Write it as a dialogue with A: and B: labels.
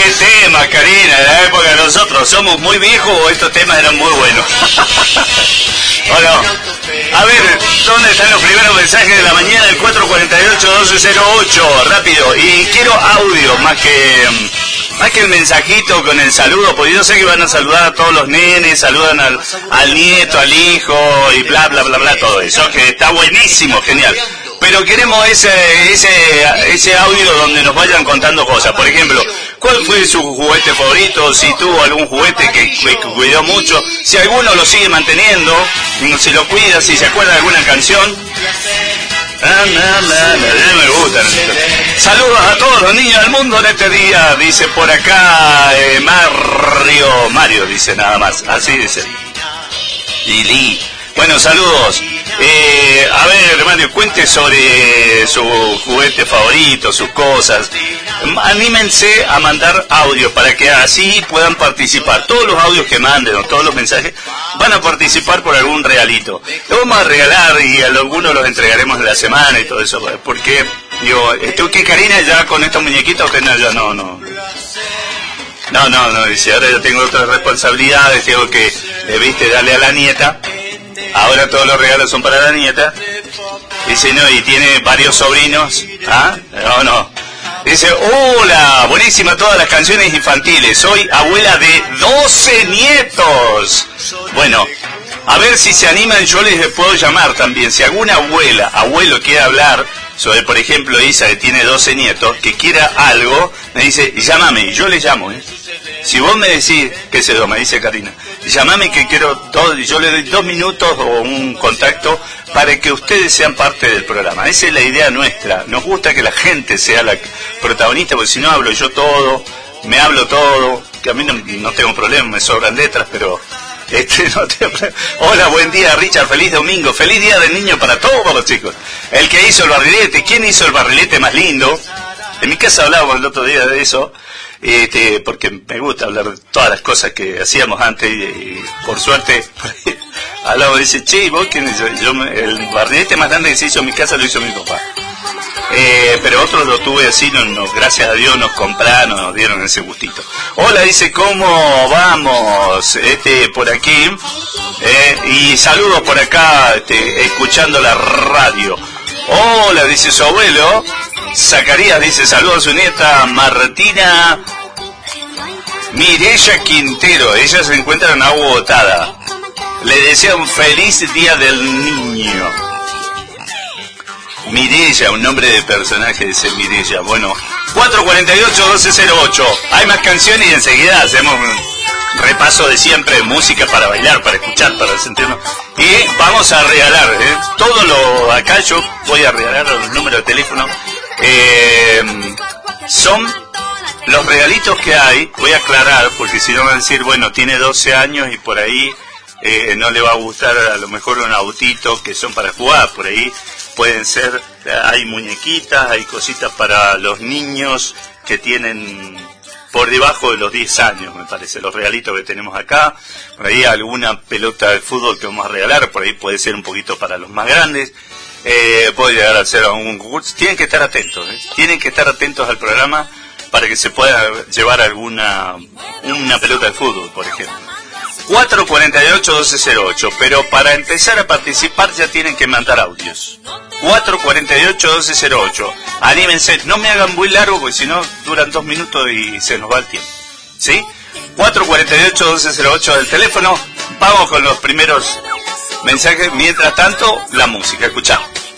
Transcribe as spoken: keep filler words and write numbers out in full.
A: qué tema, Karina, de la época de nosotros. ¿Somos muy viejos o estos temas eran muy buenos? ¿O no? A ver, ¿dónde están los primeros mensajes de la mañana? El cuatro cuatro ocho, doce cero ocho, rápido. Y quiero audio, más que más que el mensajito con el saludo, porque yo sé que van a saludar a todos los nenes, saludan al, al nieto, al hijo, y bla, bla, bla, bla, todo eso, que está buenísimo, genial. Pero queremos ese, ese, ese audio donde nos vayan contando cosas. Por ejemplo, ¿cuál fue su juguete favorito? Si tuvo algún juguete que, que cuidó mucho, si alguno lo sigue manteniendo, si lo cuida, si se acuerda de alguna canción. Ah, no, no, no, me gustan. Saludos a todos los niños del mundo en este día, dice por acá eh, Mario, Mario dice nada más, así dice. Lili. Bueno, saludos. Eh, a ver, Mario, cuente sobre su juguete favorito, sus cosas. Anímense a mandar audios para que así puedan participar. Todos los audios que manden o todos los mensajes van a participar por algún regalito. Lo vamos a regalar y a algunos los entregaremos en la semana y todo eso. Porque, digo, ¿tú qué, Karina? Ya con estos muñequitos usted no, ya no, no. No, no, no, dice, ahora yo tengo otras responsabilidades, tengo que, eh, viste, darle a la nieta. Ahora todos los regalos son para la nieta. Dice, no, y tiene varios sobrinos. ¿Ah? No, no. Dice, hola, buenísima todas las canciones infantiles. Soy abuela de doce nietos. Bueno, a ver si se animan, yo les puedo llamar también. Si alguna abuela, abuelo quiere hablar sobre, por ejemplo, Isa, que tiene doce nietos, que quiera algo, me dice, llámame, yo le llamo, ¿eh? Si vos me decís, qué sé yo, me dice Karina, llámame que quiero todo, yo le doy dos minutos o un contacto para que ustedes sean parte del programa. Esa es la idea nuestra. Nos gusta que la gente sea la protagonista, porque si no hablo yo todo, me hablo todo, que a mí no, no tengo problema, me sobran letras, pero... Este, no tengo problema. Hola, buen día, Richard, feliz domingo, feliz día del niño para todos los chicos. El que hizo el barrilete, ¿quién hizo el barrilete más lindo? En mi casa hablábamos el otro día de eso. Este, porque me gusta hablar de todas las cosas que hacíamos antes y, y por suerte hablamos, dice, che, ¿vos quién hizo? Yo, el barrilete más grande que se hizo en mi casa lo hizo mi papá, eh, pero otros lo tuve así, no, no, gracias a Dios nos compraron, nos dieron ese gustito. Hola, dice, ¿cómo vamos? Este, por aquí, eh, y saludos por acá, este, escuchando la radio. Hola, dice su abuelo Zacarías, dice, saludos a su nieta Martina Mireya Quintero. Ella se encuentra en Agua Botada. Le desea un feliz día del niño. Mireya, un nombre de personaje, dice Mireya. Bueno, cuatro cuatro ocho, doce cero ocho. Hay más canciones y enseguida hacemos un repaso de siempre, música para bailar, para escuchar, para sentirnos. Y vamos a regalar, ¿eh? Todo lo acá yo voy a regalar los números de teléfono. Eh, son los regalitos que hay, voy a aclarar, porque si no van a decir, bueno, tiene doce años y por ahí eh, no le va a gustar a lo mejor un autito que son para jugar, por ahí pueden ser, hay muñequitas, hay cositas para los niños que tienen por debajo de los diez años, me parece, los regalitos que tenemos acá, por ahí alguna pelota de fútbol que vamos a regalar, por ahí puede ser un poquito para los más grandes. Eh, puede llegar a ser un concurso. Tienen que estar atentos, ¿eh? Tienen que estar atentos al programa para que se pueda llevar alguna una pelota de fútbol, por ejemplo. cuatro cuatro ocho, doce cero ocho, pero para empezar a participar ya tienen que mandar audios. cuatro cuatro ocho, doce cero ocho. Anímense, no me hagan muy largo porque si no duran dos minutos y se nos va el tiempo. ¿Sí? cuatro cuatro ocho, doce cero ocho del teléfono. Vamos con los primeros mensajes. Mientras tanto, la música. Escuchamos.